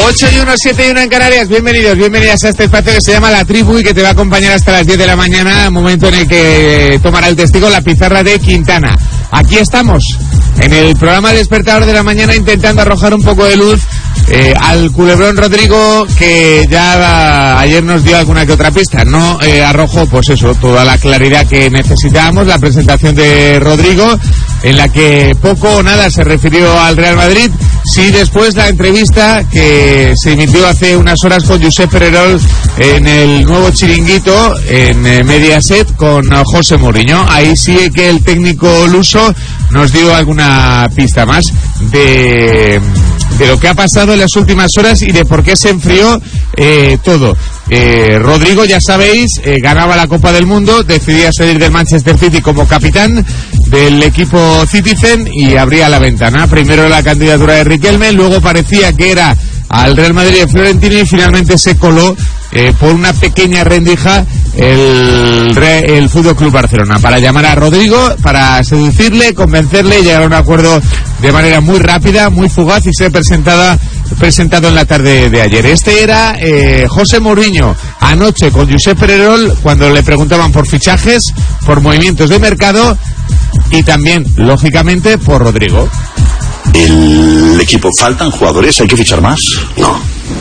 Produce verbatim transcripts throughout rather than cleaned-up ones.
ocho y uno, siete y uno en Canarias. Bienvenidos, bienvenidas a este espacio que se llama La Tribu y que te va a acompañar hasta las diez de la mañana, momento en el que tomará el testigo la pizarra de Quintana. Aquí estamos, en el programa Despertador de la Mañana, intentando arrojar un poco de luz eh, al culebrón Rodrigo, que ya ayer nos dio alguna que otra pista. No eh, arrojó, pues eso, toda la claridad que necesitábamos. La presentación de Rodrigo, en la que poco o nada se refirió al Real Madrid. Sí, después la entrevista que se emitió hace unas horas con Josep Pererol en el nuevo chiringuito en eh, Mediaset con uh, José Mourinho. Ahí sí que el técnico luso nos dio alguna pista más de, de lo que ha pasado en las últimas horas y de por qué se enfrió eh, todo. Eh, Rodrigo, ya sabéis, eh, ganaba la Copa del Mundo, decidía salir del Manchester City como capitán del equipo Citizen y abría la ventana. Primero la candidatura de Riquelme, luego parecía que era al Real Madrid de Florentino y finalmente se coló eh, por una pequeña rendija el, el Fútbol Club Barcelona para llamar a Rodrigo, para seducirle, convencerle y llegar a un acuerdo de manera muy rápida, muy fugaz y ser presentada presentado en la tarde de ayer. Este era eh, José Mourinho anoche con Josep Pererol cuando le preguntaban por fichajes, por movimientos de mercado y también, lógicamente, por Rodrigo. ¿El equipo faltan jugadores? ¿Hay que fichar más? No.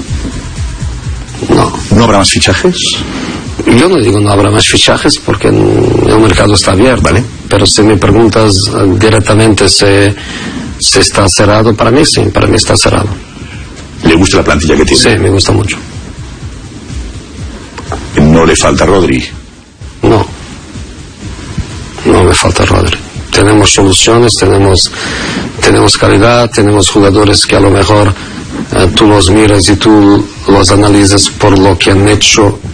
No. ¿No habrá más fichajes? Yo no digo no habrá más fichajes porque el mercado está abierto. Vale. Pero si me preguntas directamente si, si está cerrado, para mí sí, para mí está cerrado. ¿Le gusta la plantilla que tiene? Sí, me gusta mucho. ¿No le falta Rodri? No. No me falta Rodri. Tenemos soluciones, tenemos tenemos calidad, tenemos jugadores que a lo mejor eh, tú los miras y tú los analizas por lo que han hecho